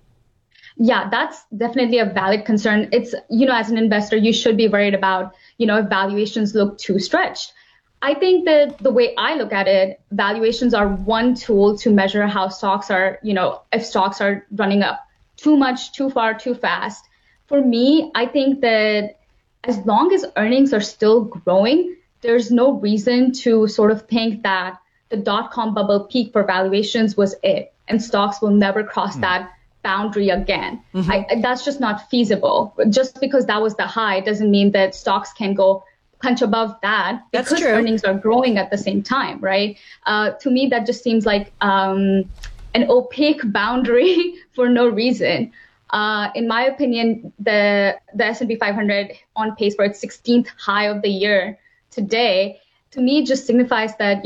Yeah, that's definitely a valid concern. It's, as an investor, you should be worried about, if valuations look too stretched. I think that the way I look at it, valuations are one tool to measure how stocks are, if stocks are running up too much, too far, too fast. For me, I think that as long as earnings are still growing, there's no reason to sort of think that the dot-com bubble peak for valuations was it, and stocks will never cross that boundary again. That's just not feasible. Just because that was the high doesn't mean that stocks can go punch above that, because earnings are growing at the same time, right? To me, that just seems like an opaque boundary for no reason. In my opinion, the S&P 500 on pace for its 16th high of the year today, to me, just signifies that,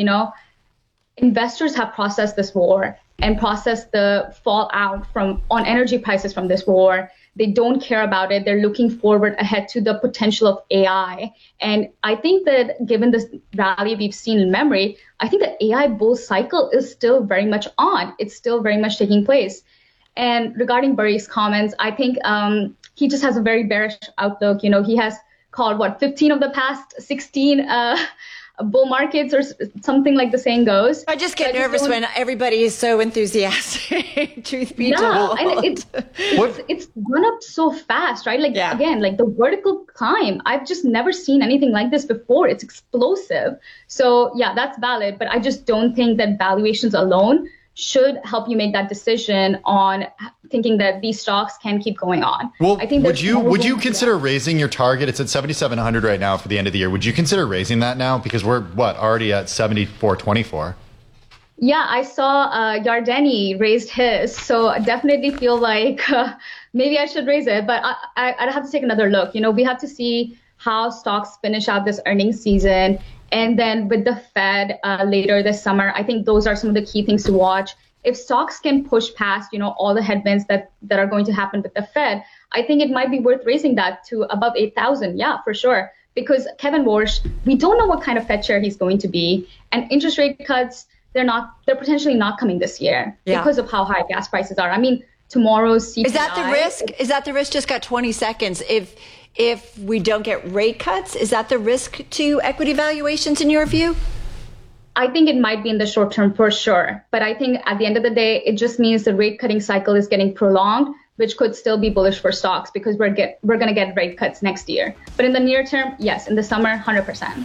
investors have processed this war and processed the fallout on energy prices from this war. They don't care about it. They're looking forward ahead to the potential of AI. And I think that given this rally we've seen in memory, I think the AI bull cycle is still very much on. It's still very much taking place. And regarding Burry's comments, I think he just has a very bearish outlook. He has called 15 of the past 16 bull markets or something like the saying goes. I just get nervous when everybody is so enthusiastic. Truth be told, and it's gone up so fast, right? Like again, like the vertical climb. I've just never seen anything like this before. It's explosive. So yeah, that's valid, but I just don't think that valuations alone should help you make that decision on thinking that these stocks can keep going on. Well, I think would you consider raising your target? It's at 7,700 right now for the end of the year. Would you consider raising that now? Because we're already at 7,424. Yeah, I saw Yardeni raised his, so I definitely feel like maybe I should raise it, but I'd have to take another look. You know, we have to see how stocks finish out this earnings season. And then with the Fed later this summer, I think those are some of the key things to watch. If stocks can push past, all the headwinds that are going to happen with the Fed, I think it might be worth raising that to above 8,000. Yeah, for sure. Because Kevin Warsh, we don't know what kind of Fed chair he's going to be. And interest rate cuts, they're potentially not coming this year because of how high gas prices are. I mean, tomorrow's CPI. Is that the risk? Is that the risk? Just got 20 seconds. If we don't get rate cuts, is that the risk to equity valuations in your view? I think it might be in the short term for sure. But I think at the end of the day, it just means the rate cutting cycle is getting prolonged, which could still be bullish for stocks because we're going to get rate cuts next year. But in the near term, yes. In the summer, 100%.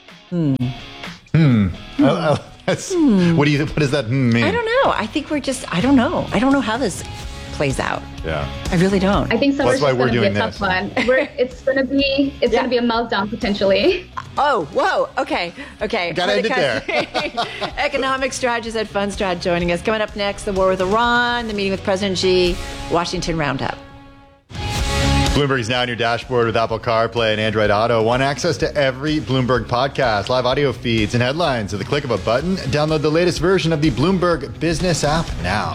What does that mean? I don't know. I think I don't know. I don't know how this plays out. Yeah. I really don't. I think summer's going to be a tough one. It's going to be a meltdown potentially. Oh, whoa. Okay. Gotta end it there. Economic strategist at Fundstrat joining us. Coming up next, the war with Iran, the meeting with President Xi, Washington Roundup. Bloomberg is now on your dashboard with Apple CarPlay and Android Auto. Want access to every Bloomberg podcast, live audio feeds, and headlines at the click of a button? Download the latest version of the Bloomberg Business app now.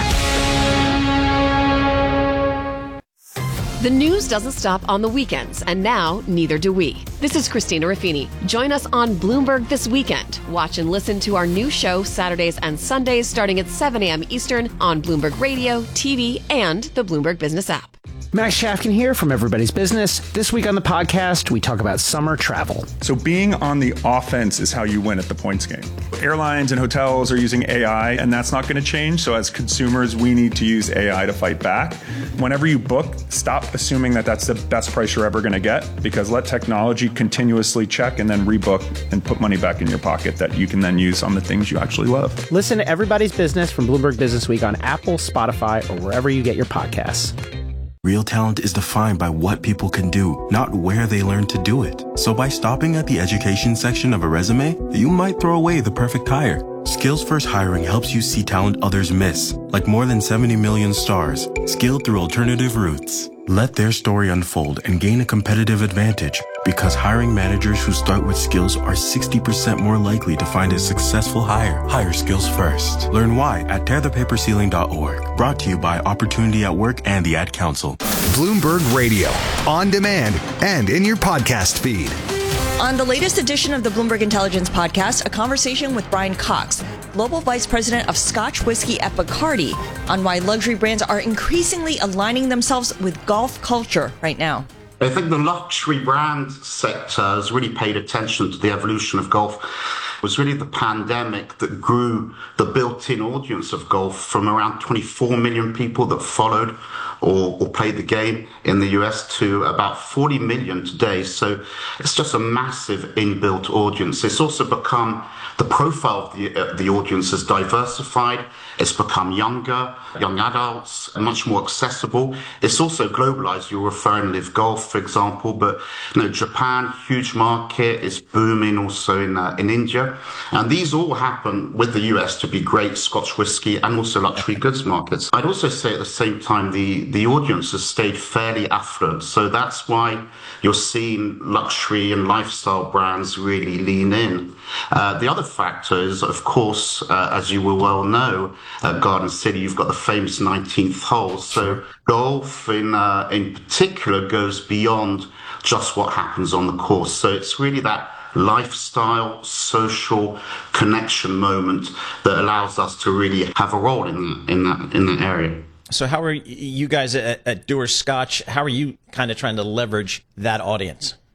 The news doesn't stop on the weekends, and now neither do we. This is Christina Ruffini. Join us on Bloomberg This Weekend. Watch and listen to our new show Saturdays and Sundays starting at 7 a.m. Eastern on Bloomberg Radio, TV, and the Bloomberg Business app. Max Shafkin here from Everybody's Business. This week on the podcast, we talk about summer travel. So being on the offense is how you win at the points game. Airlines and hotels are using AI, and that's not going to change. So as consumers, we need to use AI to fight back. Whenever you book, stop assuming that that's the best price you're ever going to get, because let technology continuously check and then rebook and put money back in your pocket that you can then use on the things you actually love. Listen to Everybody's Business from Bloomberg Business Week on Apple, Spotify, or wherever you get your podcasts. Real talent is defined by what people can do, not where they learn to do it. So by stopping at the education section of a resume, you might throw away the perfect hire. Skills First Hiring helps you see talent others miss, like more than 70 million stars, skilled through alternative routes. Let their story unfold and gain a competitive advantage, because hiring managers who start with skills are 60% more likely to find a successful hire. Hire skills first. Learn why at tearthepaperceiling.org. Brought to you by Opportunity at Work and the Ad Council. Bloomberg Radio, on demand and in your podcast feed. On the latest edition of the Bloomberg Intelligence Podcast, a conversation with Brian Cox, Global Vice President of Scotch Whisky at Bacardi, on why luxury brands are increasingly aligning themselves with golf culture right now. I think the luxury brand sector has really paid attention to the evolution of golf. It was really the pandemic that grew the built-in audience of golf from around 24 million people that followed or played the game in the US to about 40 million today. So it's just a massive inbuilt audience. It's also become, the profile of the audience has diversified. It's become younger, young adults, much more accessible. It's also globalized. You're referring Live Golf, for example, but Japan, huge market, is booming also in India. And these all happen with the US to be great Scotch whisky and also luxury goods markets. I'd also say at the same time, the audience has stayed fairly affluent. So that's why you're seeing luxury and lifestyle brands really lean in. The other factor is, of course, as you will well know, at Garden City, you've got the famous 19th hole. So golf in particular goes beyond just what happens on the course. So it's really that lifestyle, social connection moment that allows us to really have a role in that area. So how are you guys at Dewar's Scotch? How are you kind of trying to leverage that audience?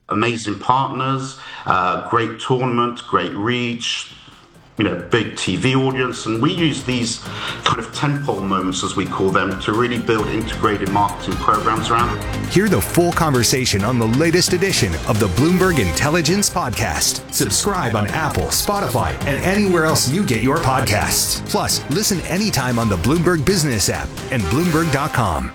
amazing partners, great tournament, great reach, big TV audience, and we use these kind of tentpole moments, as we call them, to really build integrated marketing programs around it. Hear the full conversation on the latest edition of the Bloomberg Intelligence Podcast. Subscribe on Apple, Spotify, and anywhere else you get your podcasts. Plus, listen anytime on the Bloomberg Business app and Bloomberg.com.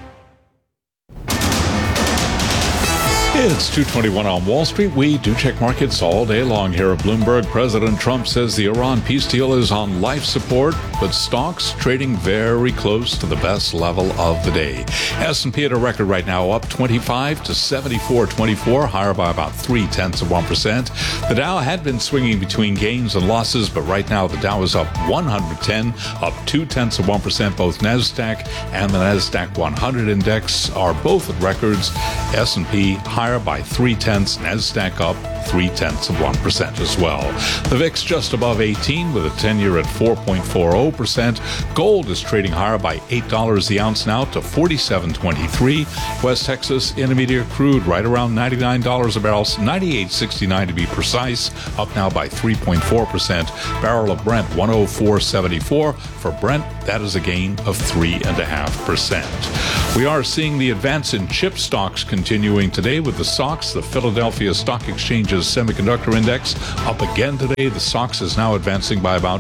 It's 2:21 on Wall Street. We do check markets all day long here at Bloomberg. President Trump says the Iran peace deal is on life support, but stocks trading very close to the best level of the day. S&P at a record right now, up 25 to 74.24, higher by about 0.3%. The Dow had been swinging between gains and losses, but right now the Dow is up 110, up 0.2%. Both NASDAQ and the NASDAQ 100 index are both at records. S&P higher by 0.3, NASDAQ up 0.3% as well. The VIX just above 18 with a 10-year at 4.40%. Gold is trading higher by $8 the ounce now to $47.23. West Texas Intermediate crude right around $99 a barrel, $98.69 to be precise, up now by 3.4%. Barrel of Brent 104.74. For Brent, that is a gain of 3.5%. We are seeing the advance in chip stocks continuing today with the SOX, the Philadelphia Stock Exchange's Semiconductor Index, up again today. The SOX is now advancing by about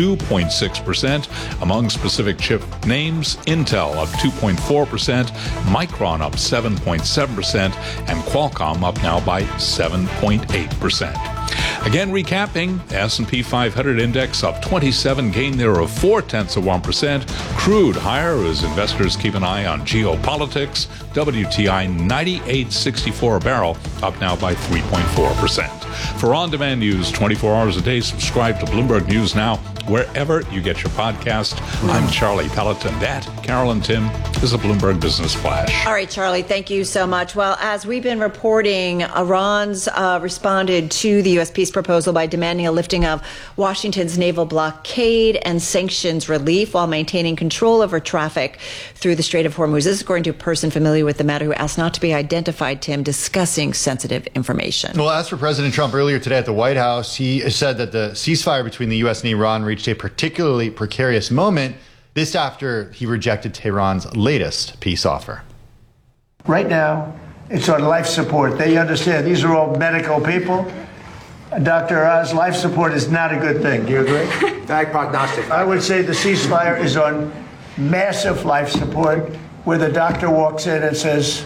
2.6%. Among specific chip names, Intel up 2.4%, Micron up 7.7%, and Qualcomm up now by 7.8%. Again, recapping, the S&P 500 index up 27, gain there of 0.4%. Crude higher as investors keep an eye on geopolitics. WTI 98.64 a barrel, up now by 3.4%. For on-demand news 24 hours a day, subscribe to Bloomberg News Now wherever you get your podcast. I'm Charlie Pelleton. That, Carolyn Tim, is a Bloomberg Business Flash. All right, Charlie, thank you so much. Well, as we've been reporting, Iran's responded to the U.S. peace proposal by demanding a lifting of Washington's naval blockade and sanctions relief while maintaining control over traffic through the Strait of Hormuz. This is according to a person familiar with the matter who asked not to be identified, Tim, discussing sensitive information. Well, as for President Trump earlier today at the White House, he said that the ceasefire between the U.S. and Iran reached a particularly precarious moment, this after he rejected Tehran's latest peace offer. Right now, it's on life support. They understand these are all medical people. Dr. Oz, life support is not a good thing. Do you agree? Bad prognostic. I would say the ceasefire is on massive life support, where the doctor walks in and says,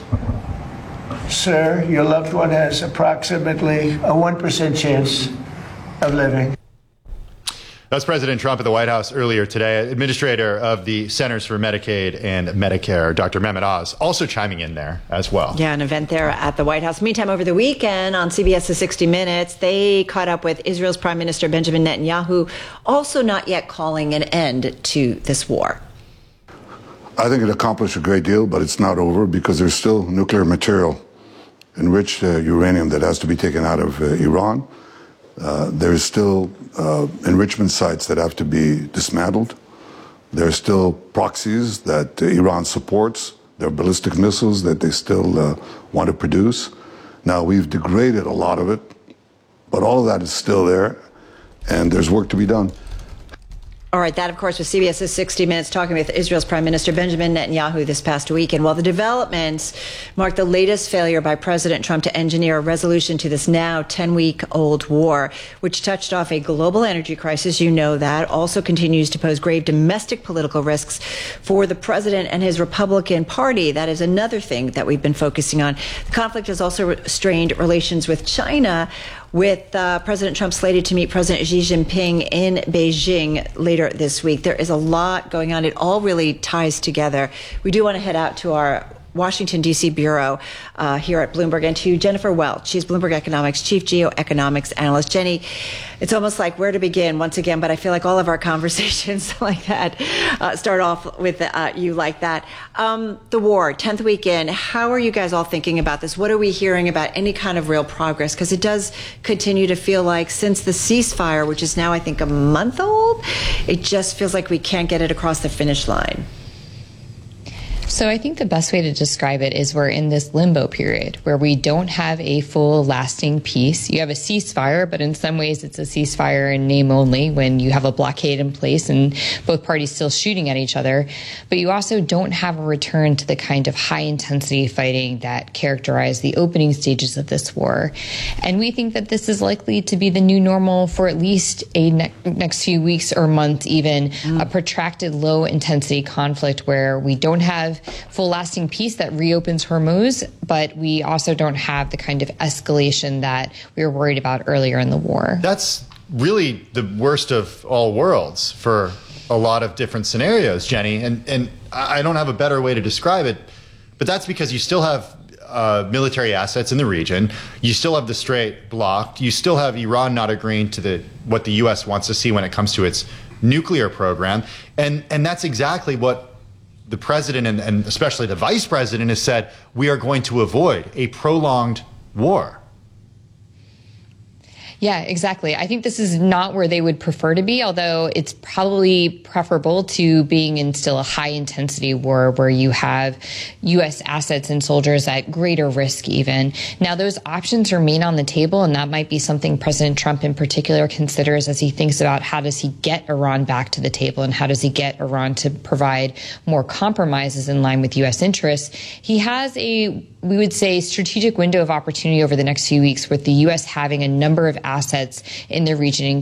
"Sir, your loved one has approximately a 1% chance of living." That's President Trump at the White House earlier today. Administrator of the Centers for Medicaid and Medicare, Dr. Mehmet Oz, also chiming in there as well. Yeah, an event there at the White House. Meantime, over the weekend on CBS's 60 Minutes, they caught up with Israel's Prime Minister Benjamin Netanyahu, also not yet calling an end to this war. I think it accomplished a great deal, but it's not over because there's still nuclear material, enriched uranium, that has to be taken out of Iran. There's still enrichment sites that have to be dismantled. There's still proxies that Iran supports. There are ballistic missiles that they still want to produce. Now, we've degraded a lot of it, but all of that is still there, and there's work to be done. All right, that, of course, was CBS's 60 Minutes talking with Israel's Prime Minister Benjamin Netanyahu this past weekend. While the developments marked the latest failure by President Trump to engineer a resolution to this now 10-week-old war, which touched off a global energy crisis, you know that, also continues to pose grave domestic political risks for the president and his Republican Party. That is another thing that we've been focusing on. The conflict has also strained relations with China, with President Trump slated to meet President Xi Jinping in Beijing later this week. There is a lot going on. It all really ties together. We do want to head out to our Washington, D.C. bureau here at Bloomberg and to Jennifer Welch. She's Bloomberg Economics Chief Geoeconomics Analyst. Jenny, it's almost like where to begin once again, but I feel like all of our conversations like that start off with you like that. The war, 10th week in, how are you guys all thinking about this? What are we hearing about any kind of real progress? Because it does continue to feel like since the ceasefire, which is now I think a month old, it just feels like we can't get it across the finish line. So I think the best way to describe it is we're in this limbo period where we don't have a full lasting peace. You have a ceasefire, but in some ways it's a ceasefire in name only when you have a blockade in place and both parties still shooting at each other. But you also don't have a return to the kind of high intensity fighting that characterized the opening stages of this war. And we think that this is likely to be the new normal for at least a next few weeks or months, even a protracted low intensity conflict where we don't have full lasting peace that reopens Hormuz, but we also don't have the kind of escalation that we were worried about earlier in the war. That's really the worst of all worlds for a lot of different scenarios, Jenny. And I don't have a better way to describe it, but that's because you still have military assets in the region. You still have the Strait blocked. You still have Iran not agreeing to what the U.S. wants to see when it comes to its nuclear program. And that's exactly what the president and especially the vice president has said. We are going to avoid a prolonged war. Yeah, exactly. I think this is not where they would prefer to be, although it's probably preferable to being in still a high intensity war where you have U.S. assets and soldiers at greater risk even. Now, those options remain on the table, and that might be something President Trump in particular considers as he thinks about how does he get Iran back to the table and how does he get Iran to provide more compromises in line with U.S. interests. He has we would say, strategic window of opportunity over the next few weeks with the U.S. having a number of assets in the region,